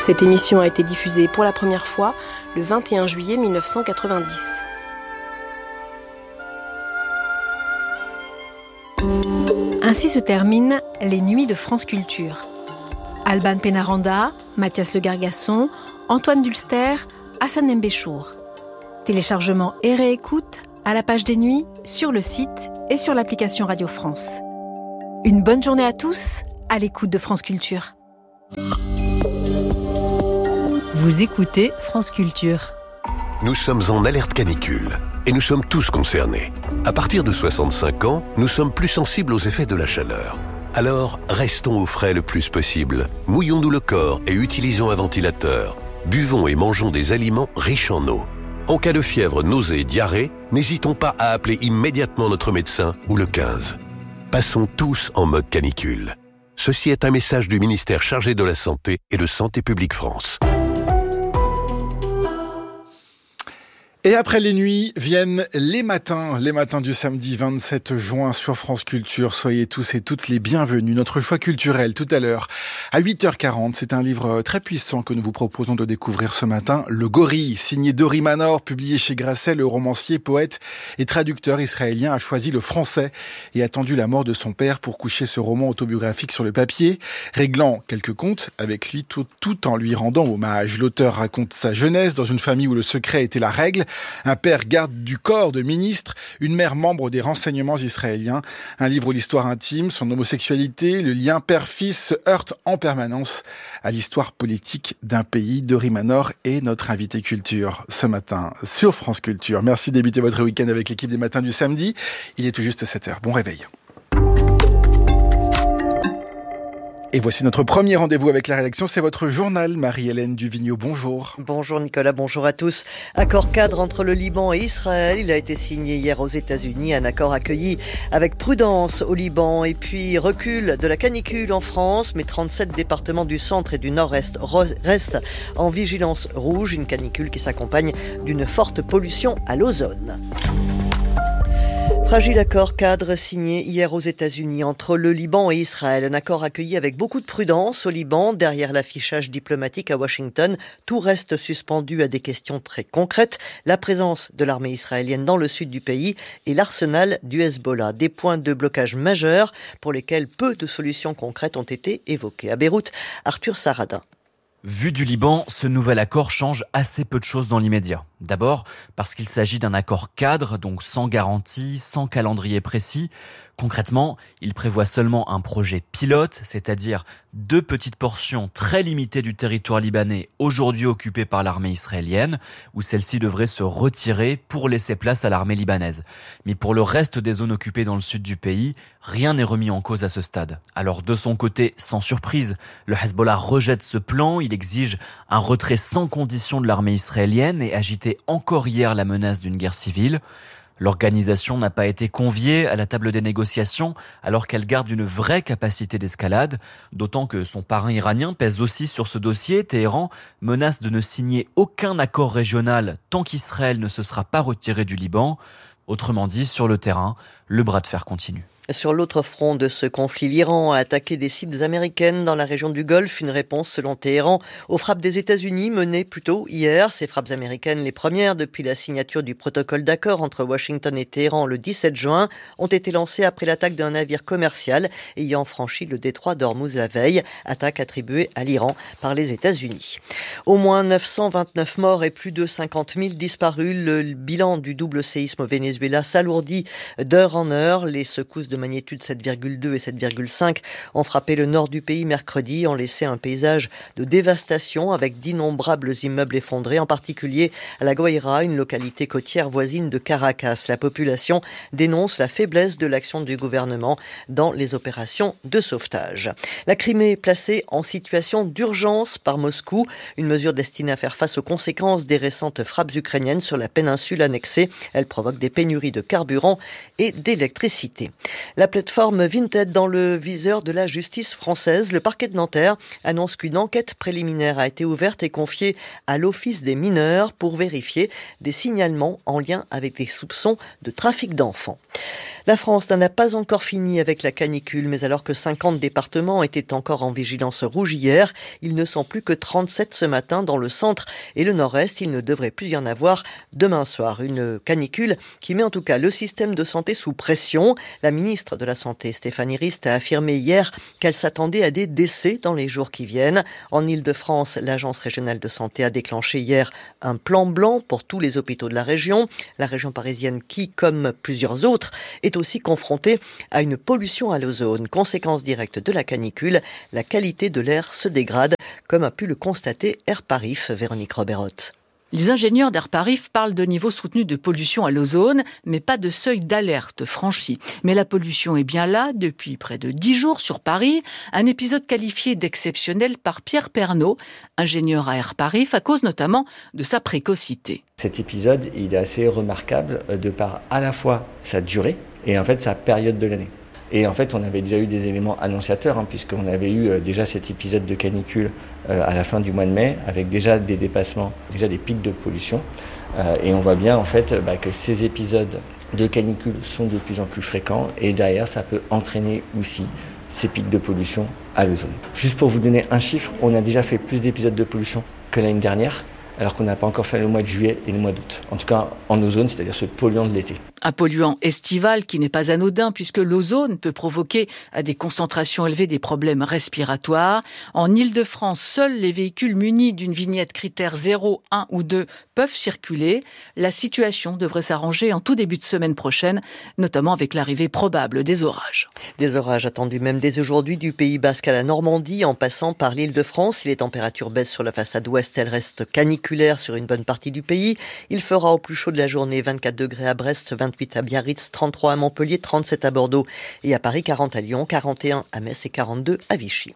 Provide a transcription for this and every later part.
Cette émission a été diffusée pour la première fois le 21 juillet 1990. Ainsi se terminent les Nuits de France Culture. Alban Pénaranda, Mathias Le Gargasson, Antoine Dulster, Hassan Mbéchour. Téléchargement et réécoute à la page des Nuits, sur le site et sur l'application Radio France. Une bonne journée à tous, à l'écoute de France Culture. Vous écoutez France Culture. Nous sommes en alerte canicule et nous sommes tous concernés. À partir de 65 ans, nous sommes plus sensibles aux effets de la chaleur. Alors, restons au frais le plus possible. Mouillons-nous le corps et utilisons un ventilateur. Buvons et mangeons des aliments riches en eau. En cas de fièvre, nausée et diarrhée, n'hésitons pas à appeler immédiatement notre médecin ou le 15. Passons tous en mode canicule. Ceci est un message du ministère chargé de la Santé et de Santé publique France. Et après les nuits viennent les matins du samedi 27 juin sur France Culture. Soyez tous et toutes les bienvenus. Notre choix culturel tout à l'heure à 8h40. C'est un livre très puissant que nous vous proposons de découvrir ce matin. Le Gorille, signé Dori Manor, publié chez Grasset. Le romancier, poète et traducteur israélien a choisi le français et attendu la mort de son père pour coucher ce roman autobiographique sur le papier, réglant quelques comptes avec lui tout en lui rendant hommage. L'auteur raconte sa jeunesse dans une famille où le secret était la règle. Un père garde du corps de ministre, une mère membre des renseignements israéliens. Un livre où l'histoire intime, son homosexualité, le lien père-fils se heurtent en permanence à l'histoire politique d'un pays. Dori Manor est notre invité culture ce matin sur France Culture. Merci de débuter votre week-end avec l'équipe des matins du samedi. Il est tout juste 7h. Bon réveil. Et voici notre premier rendez-vous avec la rédaction, c'est votre journal, Marie-Hélène Duvigneau. Bonjour. Bonjour Nicolas, bonjour à tous. Accord cadre entre le Liban et Israël, il a été signé hier aux États-Unis, un accord accueilli avec prudence au Liban et puis recul de la canicule en France, mais 37 départements du centre et du nord-est restent en vigilance rouge, une canicule qui s'accompagne d'une forte pollution à l'ozone. Fragile accord cadre signé hier aux États-Unis entre le Liban et Israël. Un accord accueilli avec beaucoup de prudence au Liban. Derrière l'affichage diplomatique à Washington, tout reste suspendu à des questions très concrètes. La présence de l'armée israélienne dans le sud du pays et l'arsenal du Hezbollah. Des points de blocage majeurs pour lesquels peu de solutions concrètes ont été évoquées. À Beyrouth, Arthur Saradin. Vu du Liban, ce nouvel accord change assez peu de choses dans l'immédiat. D'abord, parce qu'il s'agit d'un accord cadre, donc sans garantie, sans calendrier précis. Concrètement, il prévoit seulement un projet pilote, c'est-à-dire 2 petites portions très limitées du territoire libanais aujourd'hui occupé par l'armée israélienne, où celle-ci devrait se retirer pour laisser place à l'armée libanaise. Mais pour le reste des zones occupées dans le sud du pays, rien n'est remis en cause à ce stade. Alors de son côté, sans surprise, le Hezbollah rejette ce plan, il exige un retrait sans condition de l'armée israélienne et agitait encore hier la menace d'une guerre civile. L'organisation n'a pas été conviée à la table des négociations alors qu'elle garde une vraie capacité d'escalade, d'autant que son parrain iranien pèse aussi sur ce dossier. Téhéran menace de ne signer aucun accord régional tant qu'Israël ne se sera pas retiré du Liban. Autrement dit, sur le terrain, le bras de fer continue. Sur l'autre front de ce conflit, l'Iran a attaqué des cibles américaines dans la région du Golfe. Une réponse, selon Téhéran, aux frappes des États-Unis menées plus tôt hier. Ces frappes américaines, les premières depuis la signature du protocole d'accord entre Washington et Téhéran le 17 juin, ont été lancées après l'attaque d'un navire commercial ayant franchi le détroit d'Ormuz la veille. Attaque attribuée à l'Iran par les États-Unis. Au moins 929 morts et plus de 50 000 disparus. Le bilan du double séisme au Venezuela s'alourdit d'heure en heure. Les secousses de magnitude 7,2 et 7,5 ont frappé le nord du pays mercredi, ont laissé un paysage de dévastation avec d'innombrables immeubles effondrés, en particulier à La Guaira, une localité côtière voisine de Caracas. La population dénonce la faiblesse de l'action du gouvernement dans les opérations de sauvetage. La Crimée est placée en situation d'urgence par Moscou, une mesure destinée à faire face aux conséquences des récentes frappes ukrainiennes sur la péninsule annexée. Elle provoque des pénuries de carburant et d'électricité. La plateforme Vinted dans le viseur de la justice française. Le parquet de Nanterre annonce qu'une enquête préliminaire a été ouverte et confiée à l'Office des mineurs pour vérifier des signalements en lien avec des soupçons de trafic d'enfants. La France n'en a pas encore fini avec la canicule, mais alors que 50 départements étaient encore en vigilance rouge hier, ils ne sont plus que 37 ce matin dans le centre et le nord-est. Il ne devrait plus y en avoir demain soir. Une canicule qui met en tout cas le système de santé sous pression. La ministre de la Santé, Stéphanie Rist, a affirmé hier qu'elle s'attendait à des décès dans les jours qui viennent. En Île-de-France, l'Agence régionale de santé a déclenché hier un plan blanc pour tous les hôpitaux de la région. La région parisienne qui, comme plusieurs autres, est aussi confrontée à une pollution à l'ozone. Conséquence directe de la canicule, la qualité de l'air se dégrade, comme a pu le constater Airparif, Véronique Roberotte. Les ingénieurs d'Airparif parlent de niveau soutenu de pollution à l'ozone, mais pas de seuil d'alerte franchi. Mais la pollution est bien là depuis près de 10 jours sur Paris. Un épisode qualifié d'exceptionnel par Pierre Pernaut, ingénieur à Airparif, à cause notamment de sa précocité. Cet épisode, il est assez remarquable de par à la fois sa durée et en fait sa période de l'année. Et en fait, on avait déjà eu des éléments annonciateurs, puisqu'on avait eu déjà cet épisode de canicule à la fin du mois de mai, avec déjà des dépassements, déjà des pics de pollution. Et on voit bien en fait que ces épisodes de canicule sont de plus en plus fréquents, et derrière, ça peut entraîner aussi ces pics de pollution à l'ozone. Juste pour vous donner un chiffre, on a déjà fait plus d'épisodes de pollution que l'année dernière, alors qu'on n'a pas encore fait le mois de juillet et le mois d'août. En tout cas, en ozone, c'est-à-dire ce polluant de l'été. Un polluant estival qui n'est pas anodin puisque l'ozone peut provoquer à des concentrations élevées des problèmes respiratoires. En Île-de-France, seuls les véhicules munis d'une vignette critère 0, 1 ou 2 peuvent circuler. La situation devrait s'arranger en tout début de semaine prochaine, notamment avec l'arrivée probable des orages. Des orages attendus même dès aujourd'hui du Pays Basque à la Normandie, en passant par l'Île-de-France. Si les températures baissent sur la façade ouest, elles restent caniculaires sur une bonne partie du pays. Il fera au plus chaud de la journée 24 degrés à Brest, 28 à Biarritz, 33 à Montpellier, 37 à Bordeaux et à Paris, 40 à Lyon, 41 à Metz et 42 à Vichy.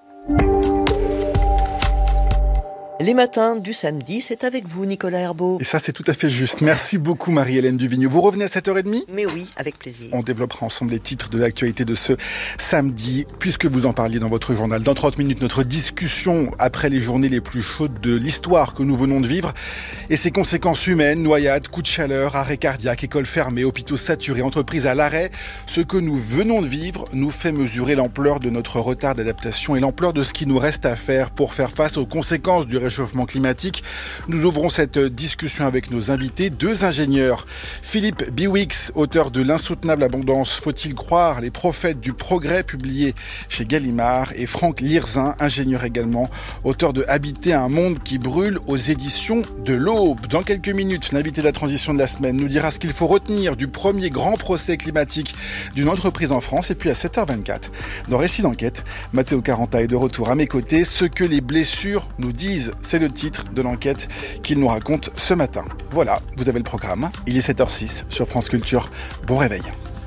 Les matins du samedi, c'est avec vous, Nicolas Herbeau. Et ça, c'est tout à fait juste. Merci beaucoup, Marie-Hélène Duvigneau. Vous revenez à 7h30 ? Mais oui, avec plaisir. On développera ensemble les titres de l'actualité de ce samedi, puisque vous en parliez dans votre journal. Dans 30 minutes, notre discussion après les journées les plus chaudes de l'histoire que nous venons de vivre et ses conséquences humaines, noyades, coups de chaleur, arrêt cardiaque, écoles fermées, hôpitaux saturés, entreprises à l'arrêt. Ce que nous venons de vivre nous fait mesurer l'ampleur de notre retard d'adaptation et l'ampleur de ce qui nous reste à faire pour faire face aux conséquences du réchauffement climatique. Nous ouvrons cette discussion avec nos invités, deux ingénieurs. Philippe Biwix, auteur de L'insoutenable abondance, faut-il croire les prophètes du progrès, publié chez Gallimard, et Franck Lirzin, ingénieur également, auteur de Habiter un monde qui brûle aux éditions de l'Aube. Dans quelques minutes, l'invité de la transition de la semaine nous dira ce qu'il faut retenir du premier grand procès climatique d'une entreprise en France. Et puis à 7h24, dans Récit d'enquête, Matteo Caranta est de retour à mes côtés. Ce que les blessures nous disent, c'est le titre de l'enquête qu'il nous raconte ce matin. Voilà, vous avez le programme. Il est 7h06 sur France Culture. Bon réveil.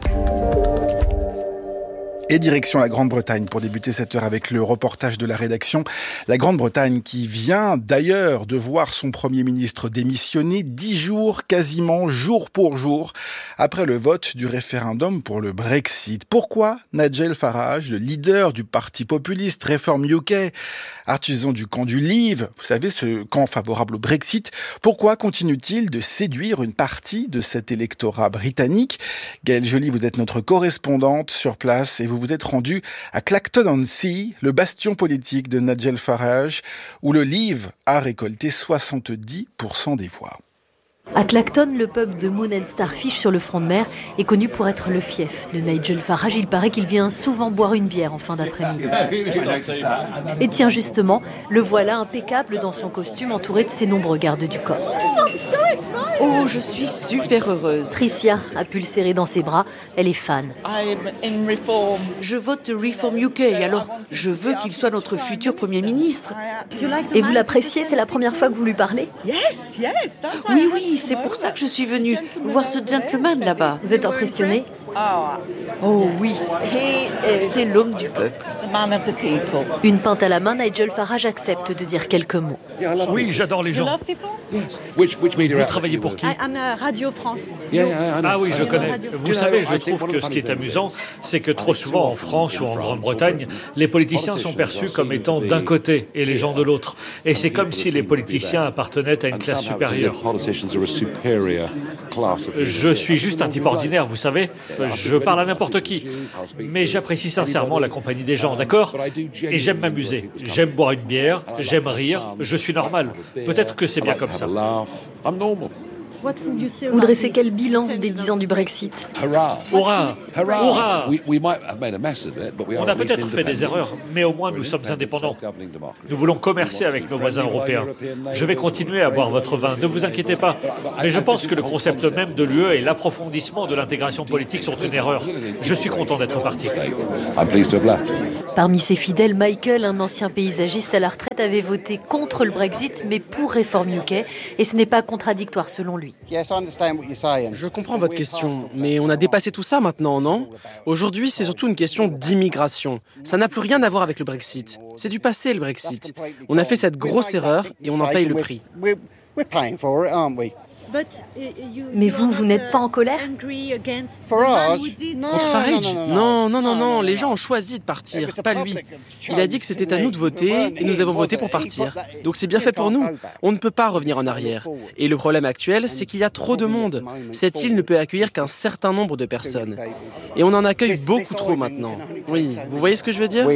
Et direction la Grande-Bretagne pour débuter cette heure avec le reportage de la rédaction. La Grande-Bretagne qui vient d'ailleurs de voir son Premier ministre démissionner 10 jours, quasiment jour pour jour, après le vote du référendum pour le Brexit. Pourquoi Nigel Farage, le leader du parti populiste Reform UK, artisan du camp du Leave, vous savez, ce camp favorable au Brexit, pourquoi continue-t-il de séduire une partie de cet électorat britannique ? Gaëlle Joly, vous êtes notre correspondante sur place et vous êtes rendu à Clacton-on-Sea, le bastion politique de Nigel Farage, où le Leave a récolté 70% des voix. À Clacton, le pub de Moon and Starfish sur le front de mer est connu pour être le fief de Nigel Farage. Il paraît qu'il vient souvent boire une bière en fin d'après-midi. Et tiens justement, le voilà impeccable dans son costume entouré de ses nombreux gardes du corps. Oh, je suis super heureuse. Tricia a pu le serrer dans ses bras, elle est fan. Je vote Reform UK, alors je veux qu'il soit notre futur Premier ministre. Et vous l'appréciez, c'est la première fois que vous lui parlez ? Oui, c'est pour ça que je suis venue voir ce gentleman là-bas. Vous êtes impressionné ? Oh oui, c'est l'homme du peuple. Une pinte à la main, Nigel Farage accepte de dire quelques mots. Oui, j'adore les gens. Vous travaillez pour qui ? Radio France. Ah oui, je connais. Vous savez, je trouve que ce qui est amusant, c'est que trop souvent en France ou en Grande-Bretagne, les politiciens sont perçus comme étant d'un côté et les gens de l'autre. Et c'est comme si les politiciens appartenaient à une classe supérieure. Je suis juste un type ordinaire, vous savez. Je parle à n'importe qui. Mais j'apprécie sincèrement la compagnie des gens, d'accord ? Et j'aime m'amuser. J'aime boire une bière, j'aime rire. Je suis normal. Peut-être que c'est bien comme ça. Vous dressez quel bilan des 10 ans du Brexit ? Hurrah ! Hurrah ! On a peut-être fait des erreurs, mais au moins nous sommes indépendants. Nous voulons commercer avec nos voisins européens. Je vais continuer à boire votre vin, ne vous inquiétez pas. Mais je pense que le concept même de l'UE et l'approfondissement de l'intégration politique sont une erreur. Je suis content d'être parti. Parmi ses fidèles, Michael, un ancien paysagiste à la retraite, avait voté contre le Brexit, mais pour Reform UK. Et ce n'est pas contradictoire selon lui. Je comprends votre question, mais on a dépassé tout ça maintenant, non ? Aujourd'hui, c'est surtout une question d'immigration. Ça n'a plus rien à voir avec le Brexit. C'est du passé, le Brexit. On a fait cette grosse erreur et on en paye le prix. Mais vous n'êtes pas en colère ? Contre Farage ? Non, les gens ont choisi de partir, pas lui. Il a dit que c'était à nous de voter et nous avons voté pour partir. Donc c'est bien fait pour nous. On ne peut pas revenir en arrière. Et le problème actuel, c'est qu'il y a trop de monde. Cette île ne peut accueillir qu'un certain nombre de personnes. Et on en accueille beaucoup trop maintenant. Oui, vous voyez ce que je veux dire ?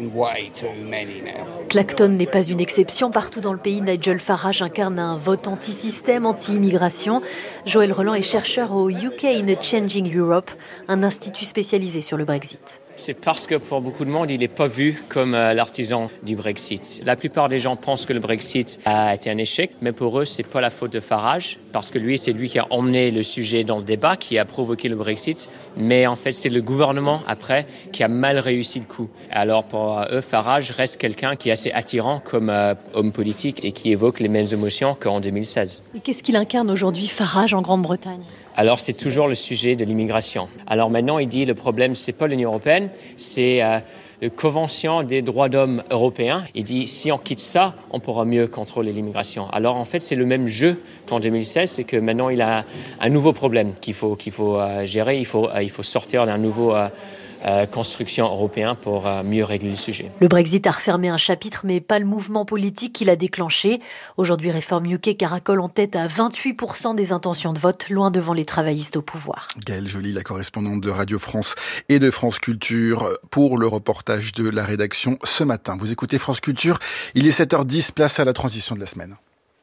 Clacton n'est pas une exception. Partout dans le pays, Nigel Farage incarne un vote anti-système, anti-immigration. Joël Roland est chercheur au UK in a Changing Europe, un institut spécialisé sur le Brexit. C'est parce que pour beaucoup de monde, il n'est pas vu comme l'artisan du Brexit. La plupart des gens pensent que le Brexit a été un échec, mais pour eux, c'est pas la faute de Farage, parce que c'est lui qui a emmené le sujet dans le débat, qui a provoqué le Brexit. Mais en fait, c'est le gouvernement, après, qui a mal réussi le coup. Alors pour eux, Farage reste quelqu'un qui est assez attirant comme homme politique et qui évoque les mêmes émotions qu'en 2016. Et qu'est-ce qu'il incarne aujourd'hui, Farage, en Grande-Bretagne ? Alors, c'est toujours le sujet de l'immigration. Alors maintenant, il dit le problème, c'est pas l'Union européenne, c'est la Convention des droits d'homme européens. Il dit si on quitte ça, on pourra mieux contrôler l'immigration. Alors en fait, c'est le même jeu qu'en 2016, c'est que maintenant il a un nouveau problème qu'il faut gérer. Il faut sortir d'un nouveau construction européen pour mieux régler le sujet. Le Brexit a refermé un chapitre, mais pas le mouvement politique qui l'a déclenché. Aujourd'hui, Reform UK caracole en tête à 28% des intentions de vote, loin devant les travaillistes au pouvoir. Gaëlle Joly, la correspondante de Radio France et de France Culture, pour le reportage de la rédaction ce matin. Vous écoutez France Culture, il est 7h10, place à la transition de la semaine.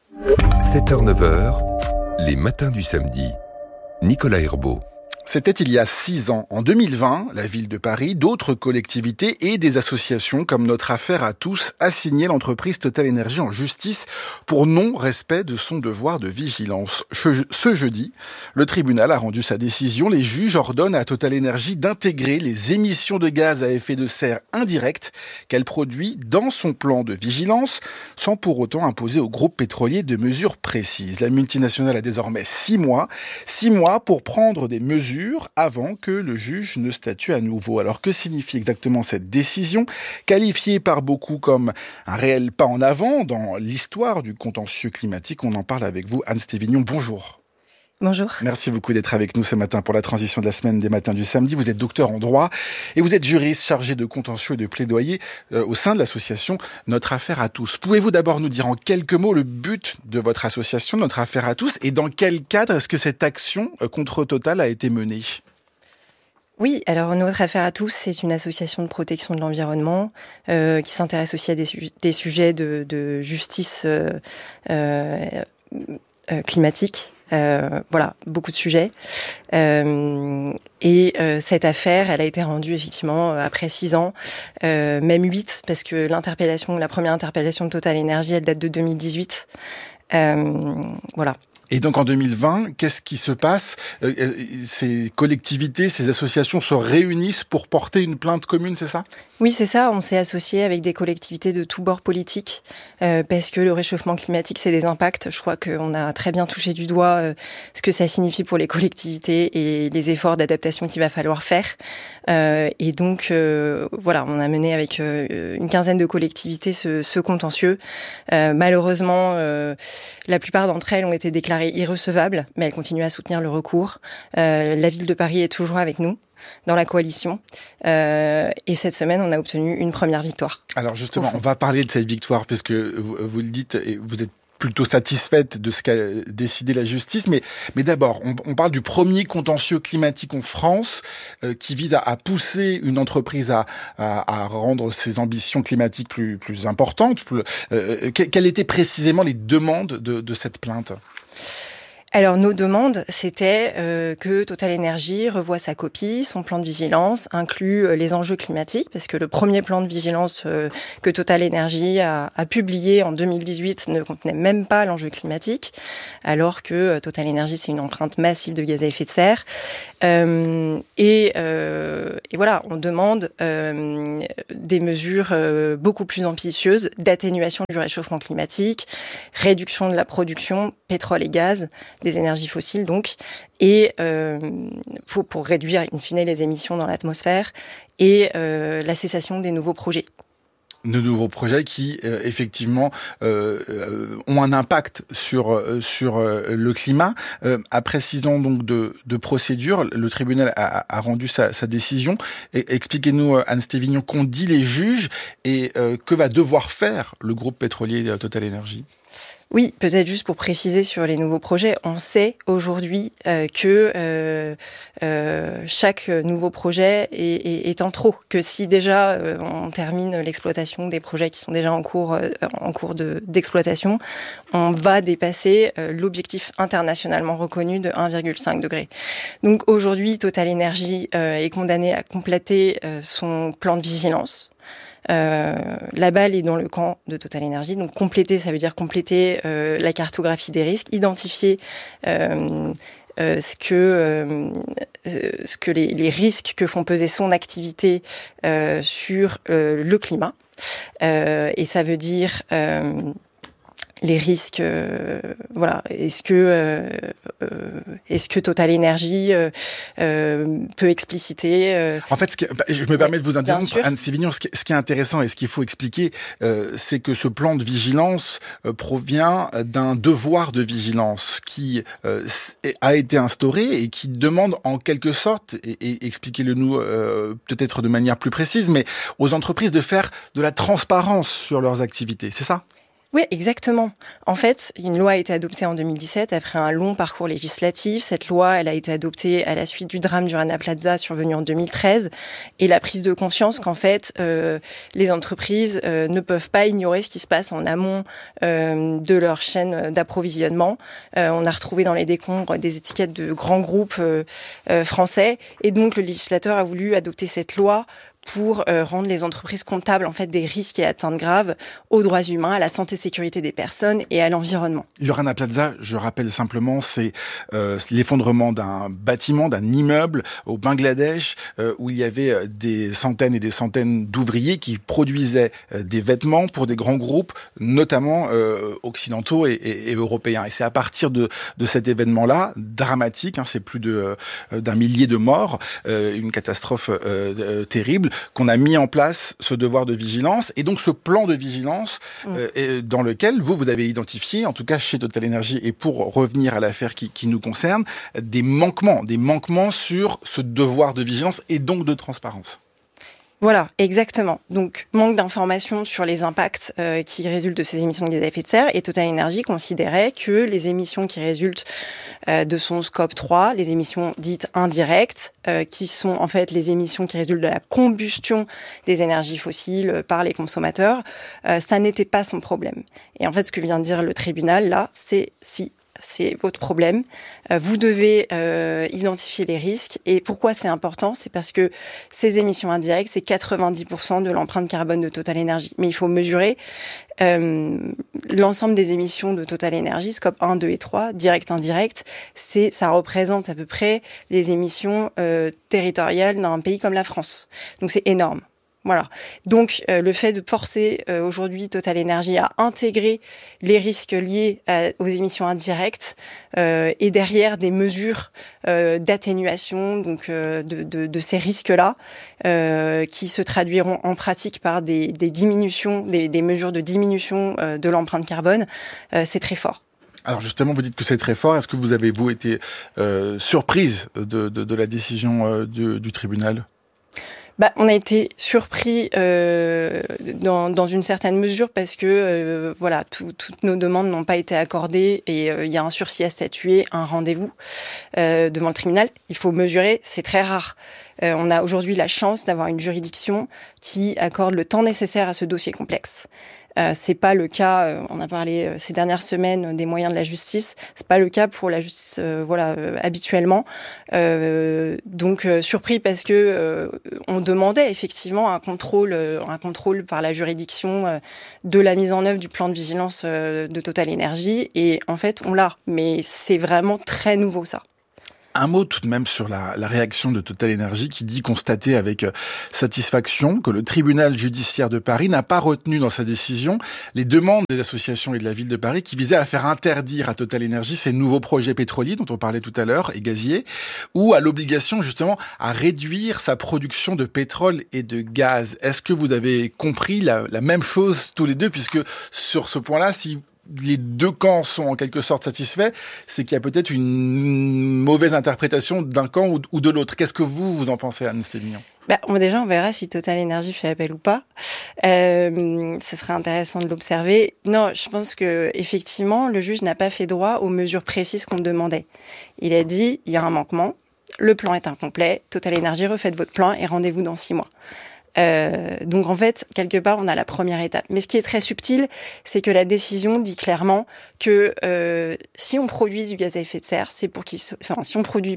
7h-9h, les matins du samedi. Nicolas Herbeau. C'était il y a 6 ans. En 2020, la ville de Paris, d'autres collectivités et des associations comme Notre Affaire à tous assignaient l'entreprise Total Énergie en justice pour non-respect de son devoir de vigilance. Ce jeudi, le tribunal a rendu sa décision. Les juges ordonnent à Total Énergie d'intégrer les émissions de gaz à effet de serre indirectes qu'elle produit dans son plan de vigilance, sans pour autant imposer au groupe pétrolier de mesures précises. La multinationale a désormais 6 mois pour prendre des mesures avant que le juge ne statue à nouveau. Alors que signifie exactement cette décision, qualifiée par beaucoup comme un réel pas en avant dans l'histoire du contentieux climatique? On en parle avec vous, Anne Stévignon. Bonjour. Bonjour. Merci beaucoup d'être avec nous ce matin pour la transition de la semaine des matins du samedi. Vous êtes docteur en droit et vous êtes juriste chargé de contentieux et de plaidoyer au sein de l'association Notre Affaire à tous. Pouvez-vous d'abord nous dire en quelques mots le but de votre association Notre Affaire à tous et dans quel cadre est-ce que cette action contre Total a été menée ? Oui, alors Notre Affaire à tous, c'est une association de protection de l'environnement qui s'intéresse aussi à des sujets de justice climatique. Voilà, beaucoup de sujets. Et cette affaire, elle a été rendue effectivement après 6 ans, même 8, parce que la première interpellation de Total Énergie, elle date de 2018. Voilà. Et donc en 2020, qu'est-ce qui se passe ? Ces collectivités, ces associations se réunissent pour porter une plainte commune, c'est ça ? Oui, c'est ça. On s'est associé avec des collectivités de tous bords politiques parce que le réchauffement climatique, c'est des impacts. Je crois qu'on a très bien touché du doigt ce que ça signifie pour les collectivités et les efforts d'adaptation qu'il va falloir faire. Et donc, voilà, on a mené avec une quinzaine de collectivités ce contentieux. Malheureusement, la plupart d'entre elles ont été déclarées irrecevables, mais elles continuent à soutenir le recours. La ville de Paris est toujours avec nous dans la coalition. Et cette semaine, on a obtenu une première victoire. Alors justement, on va parler de cette victoire, puisque vous le dites, et vous êtes plutôt satisfaite de ce qu'a décidé la justice. Mais d'abord, on parle du premier contentieux climatique en France qui vise à pousser une entreprise à rendre ses ambitions climatiques plus importantes. Quelles étaient précisément les demandes de cette plainte ? Alors nos demandes, c'était que Total Energy revoie sa copie, son plan de vigilance, inclut les enjeux climatiques, parce que le premier plan de vigilance que Total Energy a publié en 2018 ne contenait même pas l'enjeu climatique, alors que Total Energy, c'est une empreinte massive de gaz à effet de serre. Et voilà, on demande des mesures beaucoup plus ambitieuses d'atténuation du réchauffement climatique, réduction de la production pétrole et gaz, des énergies fossiles donc, et pour réduire in fine les émissions dans l'atmosphère et la cessation des nouveaux projets. De nouveaux projets qui effectivement ont un impact sur le climat. Après 6 ans donc de procédure, le tribunal a rendu sa décision. Expliquez-nous, Anne Stévignon, qu'ont dit les juges et que va devoir faire le groupe pétrolier Total Energy. Oui, peut-être juste pour préciser sur les nouveaux projets, on sait aujourd'hui que chaque nouveau projet est en trop, que si déjà on termine l'exploitation des projets qui sont déjà en cours d'exploitation, on va dépasser l'objectif internationalement reconnu de 1,5 degré. Donc aujourd'hui, Total Energy est condamné à compléter son plan de vigilance. La balle est dans le camp de Total Energy. Donc compléter, ça veut dire compléter la cartographie des risques, identifier ce que les risques que font peser son activité sur le climat. Et ça veut dire les risques, voilà. Est-ce que Total Energy peut expliciter En fait, je me permets de vous interrompre, Anne Stévignon. Ce qui est intéressant et ce qu'il faut expliquer, c'est que ce plan de vigilance provient d'un devoir de vigilance qui a été instauré et qui demande en quelque sorte, et expliquez-le nous peut-être de manière plus précise, mais aux entreprises de faire de la transparence sur leurs activités. C'est ça ? Oui, exactement. En fait, une loi a été adoptée en 2017 après un long parcours législatif. Cette loi, elle a été adoptée à la suite du drame du Rana Plaza survenu en 2013 et la prise de conscience qu'en fait, les entreprises ne peuvent pas ignorer ce qui se passe en amont de leur chaîne d'approvisionnement. On a retrouvé dans les décombres des étiquettes de grands groupes français et donc le législateur a voulu adopter cette loi pour rendre les entreprises comptables en fait des risques et atteintes graves aux droits humains, à la santé et sécurité des personnes et à l'environnement. Le Rana Plaza, je rappelle simplement, c'est l'effondrement d'un bâtiment, d'un immeuble au Bangladesh où il y avait des centaines et des centaines d'ouvriers qui produisaient des vêtements pour des grands groupes, notamment occidentaux et européens. Et c'est à partir de cet événement-là, dramatique, c'est plus d'un millier de morts, une catastrophe terrible, qu'on a mis en place ce devoir de vigilance et donc ce plan de vigilance dans lequel vous avez identifié, en tout cas chez Total Energy, et pour revenir à l'affaire qui nous concerne, des manquements sur ce devoir de vigilance et donc de transparence. Voilà, exactement. Donc, manque d'informations sur les impacts qui résultent de ces émissions de gaz à effet de serre. Et Total Energy considérait que les émissions qui résultent de son scope 3, les émissions dites indirectes, qui sont en fait les émissions qui résultent de la combustion des énergies fossiles par les consommateurs, ça n'était pas son problème. Et en fait, ce que vient de dire le tribunal, là, c'est votre problème. Vous devez identifier les risques. Et pourquoi c'est important ? C'est parce que ces émissions indirectes, c'est 90% de l'empreinte carbone de Total Energy. Mais il faut mesurer l'ensemble des émissions de Total Energy, scope 1, 2 et 3, direct, indirect, ça représente à peu près les émissions territoriales d'un pays comme la France. Donc c'est énorme. Voilà. Donc, le fait de forcer aujourd'hui Total Energy à intégrer les risques liés aux émissions indirectes et derrière des mesures d'atténuation donc de ces risques-là qui se traduiront en pratique par des diminutions, des mesures de diminution de l'empreinte carbone, c'est très fort. Alors justement, vous dites que c'est très fort. Est-ce que vous avez été surprise de la décision du tribunal ? On a été surpris dans une certaine mesure parce que toutes nos demandes n'ont pas été accordées et il y a un sursis à statuer, un rendez-vous devant le tribunal. Il faut mesurer, c'est très rare. On a aujourd'hui la chance d'avoir une juridiction qui accorde le temps nécessaire à ce dossier complexe. C'est pas le cas, on a parlé ces dernières semaines des moyens de la justice, c'est pas le cas pour la justice habituellement. Donc surpris parce que on demandait effectivement un contrôle par la juridiction de la mise en œuvre du plan de vigilance de Total Energy et en fait on l'a, mais c'est vraiment très nouveau ça. Un mot tout de même sur la réaction de Total Energy qui dit constater avec satisfaction que le tribunal judiciaire de Paris n'a pas retenu dans sa décision les demandes des associations et de la ville de Paris qui visaient à faire interdire à Total Energy ces nouveaux projets pétroliers dont on parlait tout à l'heure et gaziers, ou à l'obligation justement à réduire sa production de pétrole et de gaz. Est-ce que vous avez compris la même chose tous les deux, puisque sur ce point-là, si les deux camps sont en quelque sorte satisfaits, c'est qu'il y a peut-être une mauvaise interprétation d'un camp ou de l'autre. Qu'est-ce que vous en pensez, Anne Stéphignon ? Déjà, on verra si Total Energy fait appel ou pas. Ce serait intéressant de l'observer. Non, je pense que effectivement, le juge n'a pas fait droit aux mesures précises qu'on demandait. Il a dit, il y a un manquement, le plan est incomplet, Total Energy, refaites votre plan et rendez-vous dans 6 mois. Donc en fait, quelque part, on a la première étape. Mais ce qui est très subtil, c'est que la décision dit clairement que si on produit du gaz à effet de serre, c'est pour si on produit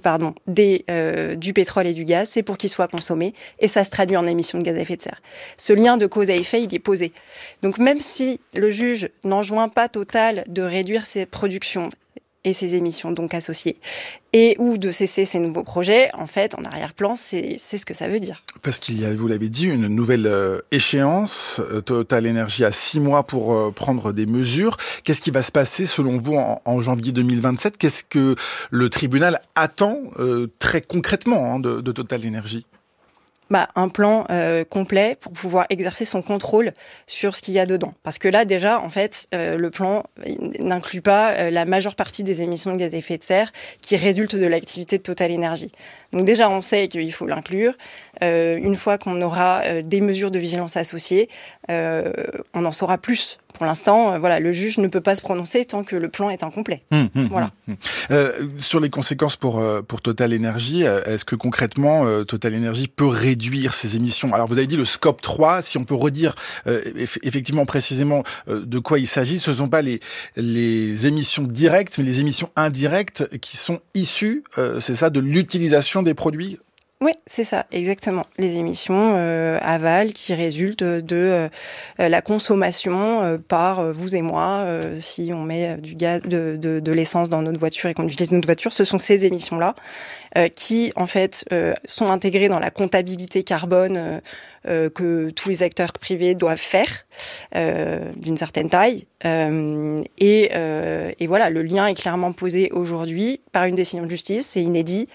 du pétrole et du gaz, c'est pour qu'il soit consommé, et ça se traduit en émissions de gaz à effet de serre. Ce lien de cause à effet, il est posé. Donc même si le juge n'enjoint pas Total de réduire ses productions et ses émissions donc associées, et ou de cesser ces nouveaux projets, en fait, en arrière-plan, c'est ce que ça veut dire. Parce qu'il y a, vous l'avez dit, une nouvelle échéance. Total Energy a 6 mois pour prendre des mesures. Qu'est-ce qui va se passer, selon vous, en janvier 2027 ? Qu'est-ce que le tribunal attend très concrètement de Total Energy ? Un plan complet pour pouvoir exercer son contrôle sur ce qu'il y a dedans. Parce que là, déjà, en fait, le plan n'inclut pas la majeure partie des émissions de gaz à effet de serre qui résultent de l'activité de Total Energy. Donc déjà, on sait qu'il faut l'inclure. Une fois qu'on aura des mesures de vigilance associées, on en saura plus. Pour l'instant, le juge ne peut pas se prononcer tant que le plan est incomplet. Sur les conséquences pour Total Energy, est-ce que concrètement, Total Energy peut réduire ses émissions ? Alors, vous avez dit le scope 3, si on peut redire effectivement précisément de quoi il s'agit, ce ne sont pas les émissions directes, mais les émissions indirectes qui sont issues, c'est ça, de l'utilisation des produits ? Oui, c'est ça, exactement. Les émissions aval qui résultent de la consommation par vous et moi. Si on met du gaz, de l'essence dans notre voiture et qu'on utilise notre voiture, ce sont ces émissions-là qui, en fait, sont intégrées dans la comptabilité carbone que tous les acteurs privés doivent faire d'une certaine taille. Et voilà, le lien est clairement posé aujourd'hui par une décision de justice, c'est inédit,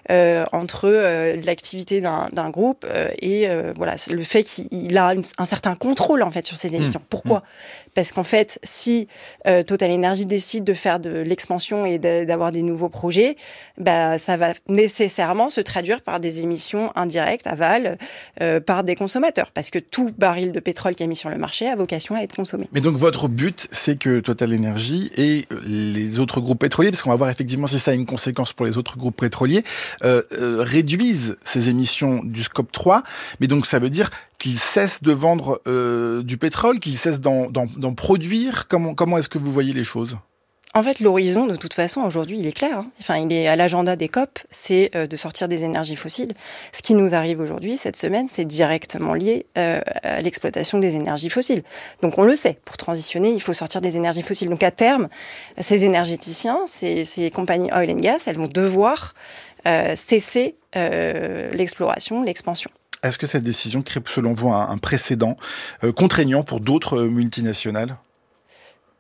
entre l'activité d'un groupe et le fait qu'il a un certain contrôle en fait sur ces émissions. Pourquoi ? Parce qu'en fait, si Total Energy décide de faire de l'expansion et d'avoir des nouveaux projets, ça va nécessairement se traduire par des émissions indirectes, aval, par des consommateurs. Parce que tout baril de pétrole qui est mis sur le marché a vocation à être consommé. Mais donc votre but, c'est que Total Energy et les autres groupes pétroliers, parce qu'on va voir effectivement si ça a une conséquence pour les autres groupes pétroliers, réduisent ces émissions du scope 3. Mais donc ça veut dire qu'ils cessent de vendre du pétrole, qu'ils cessent d'en produire. Comment est-ce que vous voyez les choses ? En fait, l'horizon, de toute façon, aujourd'hui, il est clair. Enfin, il est à l'agenda des COP, c'est de sortir des énergies fossiles. Ce qui nous arrive aujourd'hui, cette semaine, c'est directement lié à l'exploitation des énergies fossiles. Donc, on le sait, pour transitionner, il faut sortir des énergies fossiles. Donc, à terme, ces énergéticiens, ces compagnies oil and gas, elles vont devoir cesser l'exploration, l'expansion. Est-ce que cette décision crée, selon vous, un précédent contraignant pour d'autres multinationales ?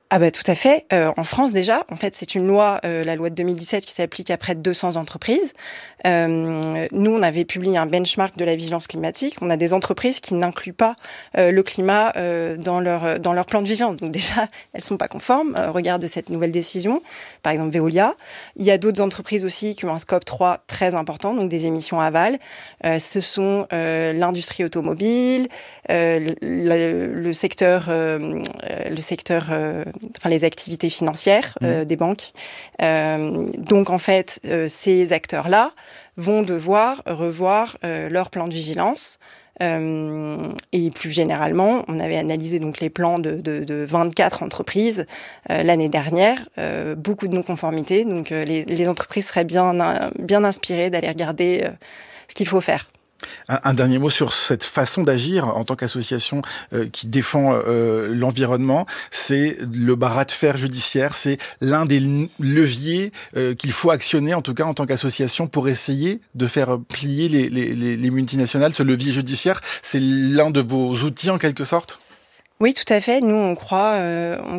Ah bah tout à fait. En France déjà, en fait, c'est une loi, la loi de 2017, qui s'applique à près de 200 entreprises. Nous, on avait publié un benchmark de la vigilance climatique. On a des entreprises qui n'incluent pas le climat dans leur plan de vigilance. Donc déjà, elles sont pas conformes au regard de cette nouvelle décision. Par exemple, Veolia. Il y a d'autres entreprises aussi qui ont un scope 3 très important, donc des émissions aval. Ce sont l'industrie automobile, le secteur, les activités financières des banques. Donc en fait, ces acteurs-là vont devoir revoir leur plan de vigilance. Et plus généralement, on avait analysé donc les plans de 24 entreprises l'année dernière, beaucoup de non-conformités. Donc les entreprises seraient bien inspirées d'aller regarder ce qu'il faut faire. Un dernier mot sur cette façon d'agir en tant qu'association qui défend l'environnement. C'est le bras de fer judiciaire, c'est l'un des leviers qu'il faut actionner, en tout cas en tant qu'association, pour essayer de faire plier les multinationales. Ce levier judiciaire, c'est l'un de vos outils en quelque sorte ? Oui, tout à fait. Nous, on croit